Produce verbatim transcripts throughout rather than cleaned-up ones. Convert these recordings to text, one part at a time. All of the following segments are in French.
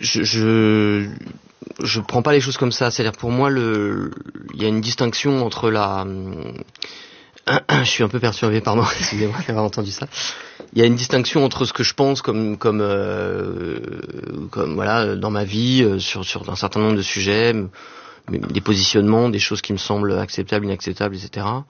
je, je je prends pas les choses comme ça. C'est-à-dire pour moi, le il y a une distinction entre la je suis un peu perturbé, pardon, excusez-moi d'avoir entendu ça. Il y a une distinction entre ce que je pense comme comme euh, comme voilà dans ma vie euh, sur sur un certain nombre de sujets, des positionnements, des choses qui me semblent acceptables, inacceptables, et cetera.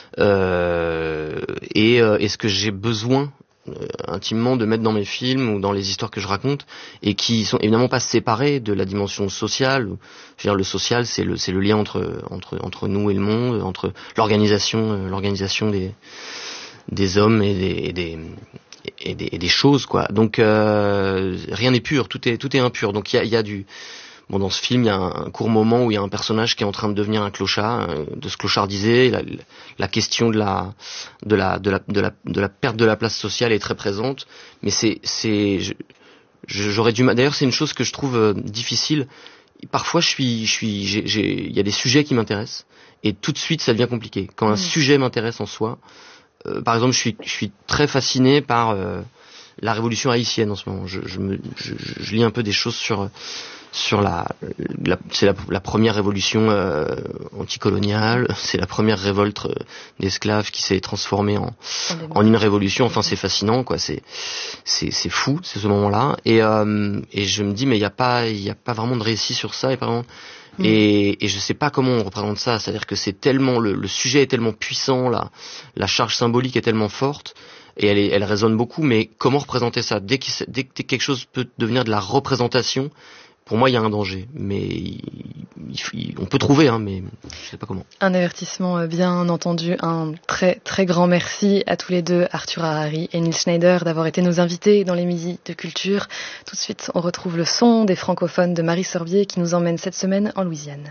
Euh, et, euh, et ce que j'ai besoin euh, intimement de mettre dans mes films ou dans les histoires que je raconte, et qui sont évidemment pas séparées de la dimension sociale. Je veux dire, le social, c'est le c'est le lien entre entre entre nous et le monde, entre l'organisation euh, l'organisation des des hommes et des et des et des, et des choses, quoi. Donc euh, rien n'est pur, tout est tout est impur. Donc il y a il y a du Bon, dans ce film, il y a un, un court moment où il y a un personnage qui est en train de devenir un clochard, euh, de se clochardiser. La, la question de la, de la, de la, de la, de la perte de la place sociale est très présente. Mais c'est, c'est, je, j'aurais dû. D'ailleurs, c'est une chose que je trouve euh, difficile. Parfois, je suis, je suis, j'ai, j'ai, il y a des sujets qui m'intéressent, et tout de suite, ça devient compliqué. Quand un mmh. sujet m'intéresse en soi, euh, par exemple, je suis, je suis très fasciné par euh, la révolution haïtienne en ce moment. Je, je, me, je, je lis un peu des choses sur. sur la, la c'est la, la première révolution euh, anticoloniale, c'est la première révolte euh, d'esclaves qui s'est transformée en en une révolution. Enfin, c'est fascinant, quoi. C'est c'est c'est fou, c'est ce moment-là. Et euh, et je me dis, mais il y a pas il y a pas vraiment de récit sur ça, et pas vraiment. Mmh. Et, et je sais pas comment on représente ça. C'est-à-dire que c'est tellement le, le sujet est tellement puissant, la la charge symbolique est tellement forte. Et elle, est, elle résonne beaucoup, mais comment représenter ça? Dès que, dès que quelque chose peut devenir de la représentation, pour moi, il y a un danger. Mais il, il, on peut trouver, hein, mais je sais pas comment. Un avertissement, bien entendu. Un très, très grand merci à tous les deux, Arthur Harari et Nils Schneider, d'avoir été nos invités dans les Midis de Culture. Tout de suite, on retrouve le son des francophones de Marie Sorbier qui nous emmène cette semaine en Louisiane.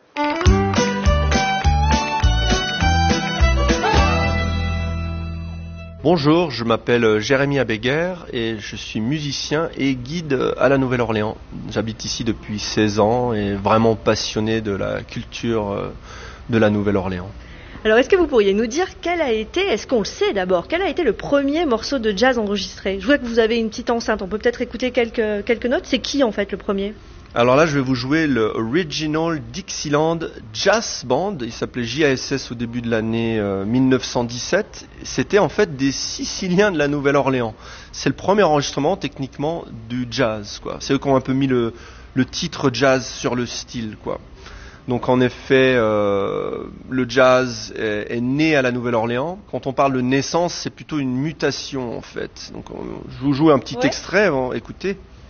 Bonjour, je m'appelle Jérémy Abéguer et je suis musicien et guide à la Nouvelle-Orléans. J'habite ici depuis seize ans et vraiment passionné de la culture de la Nouvelle-Orléans. Alors, est-ce que vous pourriez nous dire quel a été, est-ce qu'on le sait d'abord, quel a été le premier morceau de jazz enregistré? Je vois que vous avez une petite enceinte, on peut peut-être écouter quelques, quelques notes. C'est qui en fait le premier? Alors là, je vais vous jouer le Original Dixieland Jazz Band. Il s'appelait J A S S au début de l'année euh, mille neuf cent dix-sept. C'était en fait des Siciliens de la Nouvelle-Orléans. C'est le premier enregistrement techniquement du jazz, quoi. C'est eux qui ont un peu mis le, le titre jazz sur le style, quoi. Donc en effet, euh, le jazz est, est né à la Nouvelle-Orléans. Quand on parle de naissance, c'est plutôt une mutation en fait. Donc on, je vous joue un petit ouais. extrait, bon, écoutez.